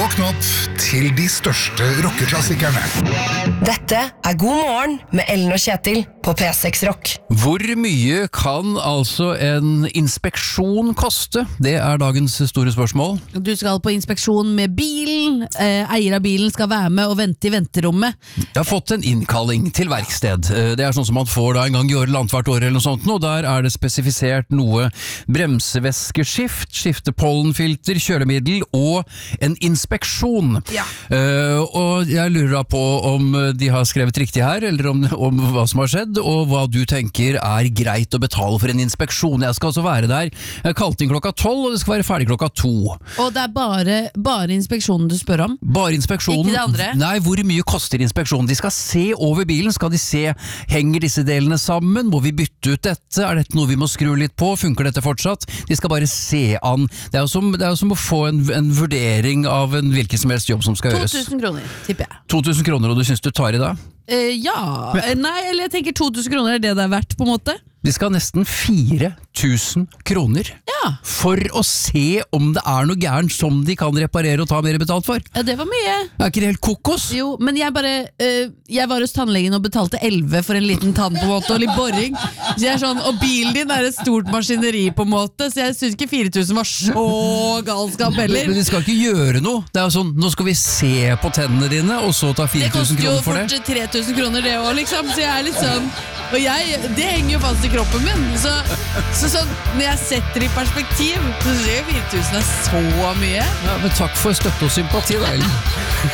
Våkn opp til de største rockeklassikerne. Dette God morgen med Ellen og Kjetil på P6 Rock. Hvor mye kan altså en inspeksjon koste? Det dagens store spørsmål. Du skal på inspeksjon med bilen. Eier av bilen skal være med og vente i venterommet. Jeg har fått en innkalling til verksted. Det sånn som man får da en gang i året eller annethvert år eller noe sånt. Og der det spesifisert noe bremsevæskeskift, skifte pollenfilter, kjølemiddel og en inspeksjon. Ja. Og jeg lurer da på om de har skrevet riktig her, eller om hva som har skjedd, og hva du tenker greit å betale for en inspeksjon. Jeg skal altså være der. Jeg har kalt inn klokka 12, og det skal være ferdig klokka 2. Og det bare inspeksjonen du spør om? Bare inspeksjonen. Ikke det andre? Nei, hvor mye koster inspeksjonen? De skal se over bilen, skal de se, henger disse delene sammen? Må vi bytte ut dette? Dette noe vi må skru litt på? Funker dette fortsatt? De skal bare se an. Det jo som å få en vurdering av en hvilken som helst jobb som skal gjøres. 2000 kroner, tipper jeg. 2000 kroner, og du synes du tar i det? Ja, nei, eller jeg tenker 2000 kroner det verdt på en måte. De skal nesten 4000 kroner for å se om det noe gærent som de kan reparere og ta mer betalt for. Ja, det var mye. Ikke det helt kokos? Jo, men jeg var hos tannlegen og betalte 11 for en liten tann på en måte, og litt boring. Så jeg sånn, og bilen din et stort maskineri på en måte, så jeg synes ikke 4000 var så galskap heller. Men de skal ikke gjøre noe. Det sånn, nå skal vi se på tennene dine, og så ta 4000 kroner for det. Det koster jo fort 3000 kroner det også, liksom, så jeg litt sånn, og det henger jo fast i kroppen min, så sånn, når jeg setter i perspektiv, så synes jeg 4000 så mye. Ja, men takk for støtte og sympati da, Ellen.